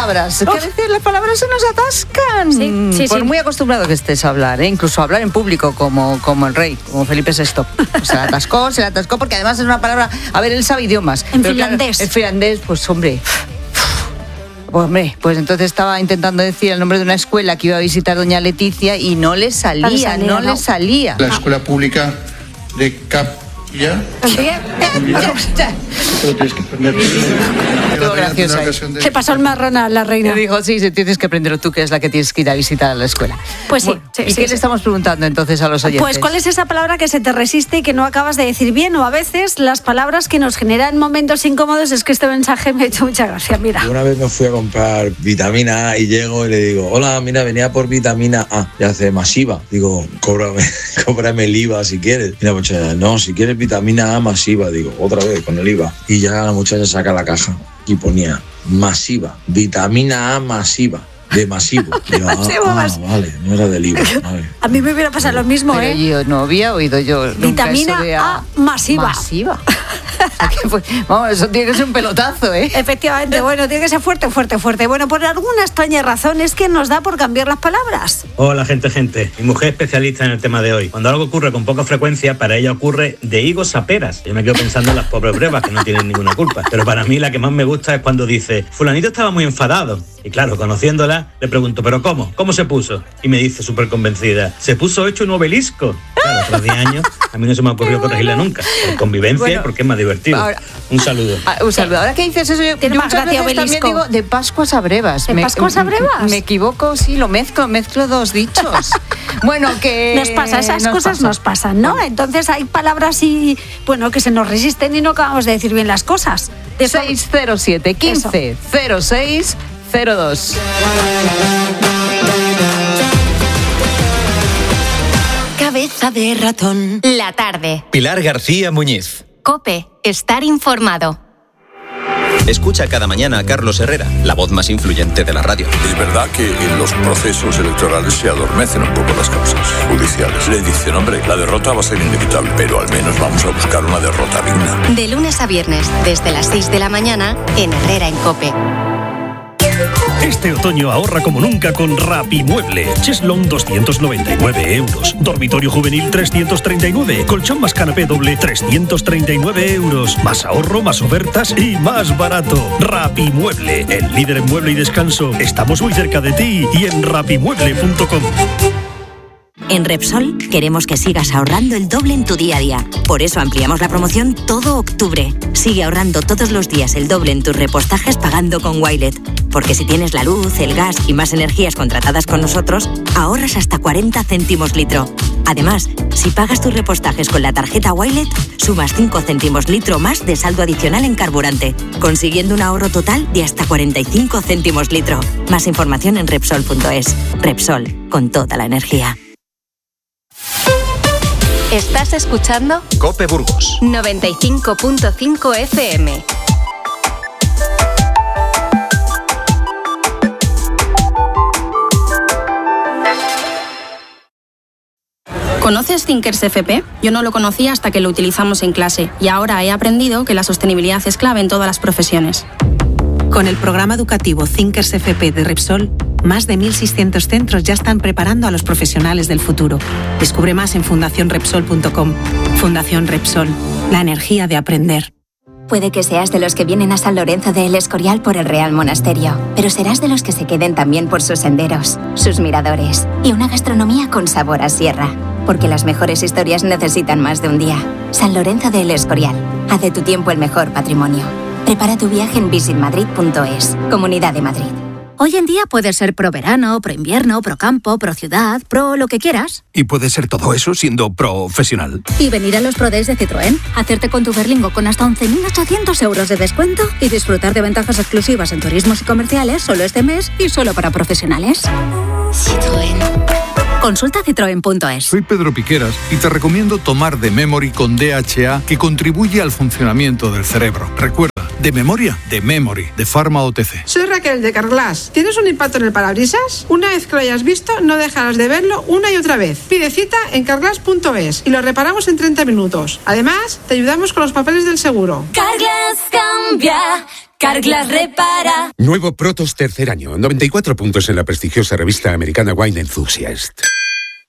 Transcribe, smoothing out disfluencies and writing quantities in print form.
palabras. Que a veces las palabras se nos atascan. Sí. Por muy acostumbrado que estés a hablar, incluso a hablar en público como el rey, como Felipe VI. Se le atascó, porque además es una palabra... A ver, él sabe idiomas. En finlandés. El finlandés, pues hombre, pues entonces estaba intentando decir el nombre de una escuela que iba a visitar doña Leticia y no le salía. La escuela pública de Capilla. Se pasó el marrón a la reina. Le dijo, sí, tienes que aprenderlo tú, que es la que tienes que ir a visitar a la escuela. Pues sí. ¿Y qué le estamos preguntando entonces a los oyentes? Pues ¿cuál es esa palabra que se te resiste y que no acabas de decir bien? O a veces las palabras que nos generan momentos incómodos. Es que este mensaje me ha hecho mucha gracia, mira. Una vez me fui a comprar vitamina A y llego y le digo, hola, mira, venía por vitamina A. Y hace masiva. Digo, cóbrame el IVA si quieres. Y la muchacha, no, si quieres vitamina A masiva. Digo, otra vez con el IVA. Y ya la muchacha saca la caja y ponía masiva, vitamina A masiva. De masivo. Digo, vale, no era del IVA. Vale. A mí me hubiera pasado lo mismo, Pero yo no había oído vitamina A masiva. Vamos, eso tiene que ser un pelotazo, ¿eh? Efectivamente, bueno, tiene que ser fuerte. Bueno, por alguna extraña razón es que nos da por cambiar las palabras. Hola, gente. Mi mujer es especialista en el tema de hoy. Cuando algo ocurre con poca frecuencia, para ella ocurre de higos a peras. Yo me quedo pensando en las pobres brevas que no tienen ninguna culpa. Pero para mí la que más me gusta es cuando dice, fulanito estaba muy enfadado. Y claro, conociéndola, le pregunto, ¿pero cómo? ¿Cómo se puso? Y me dice súper convencida, se puso hecho un obelisco. Claro, tras 10 años, a mí no se me ocurrió corregirla nunca. Por convivencia y porque es más divertido. Ahora, un saludo. Ahora que dices eso, yo muchas veces veces también digo de Pascuas a Brevas. ¿De Pascuas a Brevas? Me equivoco, sí, lo mezclo dos dichos. Bueno, que... Nos pasa, esas cosas nos pasan, ¿no? Bueno. Entonces hay palabras que se nos resisten y no acabamos de decir bien las cosas. 607 15 06 02. Cabeza de ratón. La tarde. Pilar García Muñiz. COPE. Estar informado. Escucha cada mañana a Carlos Herrera, la voz más influyente de la radio. Es verdad que en los procesos electorales se adormecen un poco las causas judiciales. Le dicen, hombre, la derrota va a ser inevitable, pero al menos vamos a buscar una derrota digna. De lunes a viernes, desde las 6 de la mañana, en Herrera en COPE. Este otoño ahorra como nunca con Rapimueble. Cheslón 299 euros. Dormitorio juvenil 339. Colchón más canapé doble 339 euros. Más ahorro, más ofertas y más barato. Rapimueble, el líder en mueble y descanso. Estamos muy cerca de ti y en rapimueble.com. En Repsol queremos que sigas ahorrando el doble en tu día a día. Por eso ampliamos la promoción todo octubre. Sigue ahorrando todos los días el doble en tus repostajes pagando con Wilet. Porque si tienes la luz, el gas y más energías contratadas con nosotros, ahorras hasta 40 céntimos litro. Además, si pagas tus repostajes con la tarjeta Wilet, sumas 5 céntimos litro más de saldo adicional en carburante, consiguiendo un ahorro total de hasta 45 céntimos litro. Más información en Repsol.es. Repsol, con toda la energía. ¿Estás escuchando? COPE Burgos 95.5 FM. ¿Conoces Thinkers FP? Yo no lo conocía hasta que lo utilizamos en clase y ahora he aprendido que la sostenibilidad es clave en todas las profesiones. Con el programa educativo Thinkers FP de Repsol, más de 1.600 centros ya están preparando a los profesionales del futuro. Descubre más en fundacionrepsol.com. Fundación Repsol, la energía de aprender. Puede que seas de los que vienen a San Lorenzo de El Escorial por el Real Monasterio, pero serás de los que se queden también por sus senderos, sus miradores y una gastronomía con sabor a sierra. Porque las mejores historias necesitan más de un día. San Lorenzo de El Escorial. Haz de tu tiempo el mejor patrimonio. Prepara tu viaje en visitmadrid.es. Comunidad de Madrid. Hoy en día puedes ser pro verano, pro invierno, pro campo, pro ciudad, pro lo que quieras. Y puedes ser todo eso siendo profesional. Y venir a los Pro Days de Citroën, hacerte con tu Berlingo con hasta 11.800 euros de descuento y disfrutar de ventajas exclusivas en turismos y comerciales solo este mes y solo para profesionales. Citroën. Consulta citroen.es. Soy Pedro Piqueras y te recomiendo tomar The Memory con DHA, que contribuye al funcionamiento del cerebro. Recuerda, De memoria, de Memory, de Pharma OTC. Soy Raquel de Carglass. ¿Tienes un impacto en el parabrisas? Una vez que lo hayas visto, no dejarás de verlo una y otra vez. Pide cita en carglass.es y lo reparamos en 30 minutos. Además, te ayudamos con los papeles del seguro. Carglass cambia, Carglass repara. Nuevo Protos tercer año, 94 puntos en la prestigiosa revista americana Wine Enthusiast.